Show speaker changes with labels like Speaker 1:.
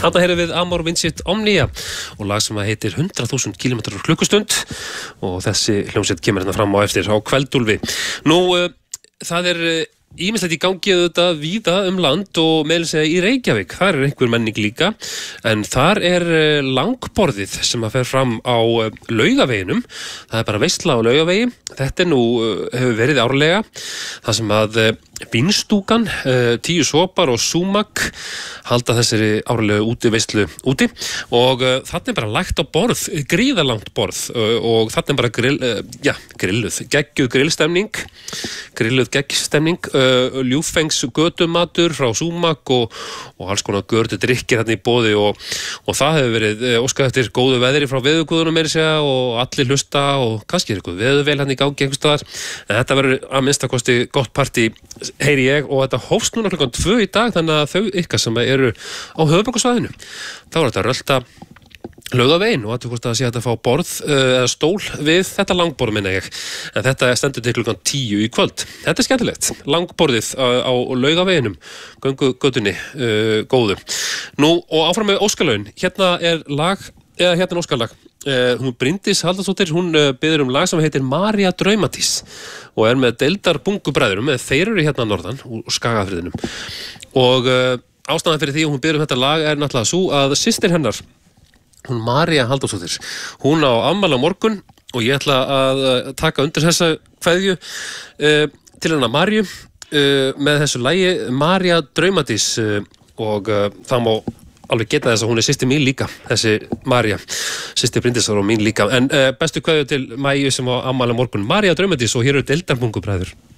Speaker 1: Þarna heyrðum við Amor Vincit Omnia og lag sem heitir 100.000 km/klukkustund og þessi hljómsveit kemur hérna fram á eftir á Kveldúlfi. Nú, það ýmislegt í gangi auðvitað víða land og meðal segja í Reykjavík. Þar einhver menning líka, en þar langborðið sem að fer fram á Laugaveginum. Það bara veisla á Laugavegi. Þetta nú hefur verið árlega. Það sem að Bínstúkan, 10 sopar og Súmak halda þessari árlegu útiveislu úti og þarna bara lagt á borð, gríðarlangt borð og þarna bara grilluð, geggjuð geggstemning, ljúffengs götumatur frá Súmak og alls konar gördu drykkir þarna í boði og það hefur verið óskað eftir góðu veðri frá veðurguðunum meira segja og allir hlusta og kannski eitthvað veðurvel hann í gangi einhvers staðar, en þetta verður að minnstakosti gott partí heyri ég og þetta hófst núna klukkan 2 í dag þannig að þau ykkar sem eru á höfuðborgarsvæðinu þá þetta að rölta Laugaveginn og hvort það sé hægt að fá borð eða stól við þetta langborð minna ég en þetta stendur til klukkan 10 í kvöld. Þetta skemmtilegt, langborðið á Laugaveginum, göngugötunni góðu. Nú og áfram með Óskarlaun, hérna Óskarlag. Hún Bryndís Halldórsdóttir, hún biður lag sem heitir María Draumadís og með deildarbungubræðurum, þeir eru hérna norðan úr Skagafirðinum og ástæðan fyrir því að hún biður þetta lag náttúrulega svo að systir hennar, hún María Halldórsdóttir, hún á afmæli á morgun og ég ætla að taka undir þessa kveðju til hennar Maríu með þessu lagi María Draumadís og það má alveg geta þess að hún systir mín líka, þessi María, systir Bryndísar og mín líka. En bestu kveðju til Mæju sem á afmæli á morgun, María Draumadís og hér eru deildarbungubræður.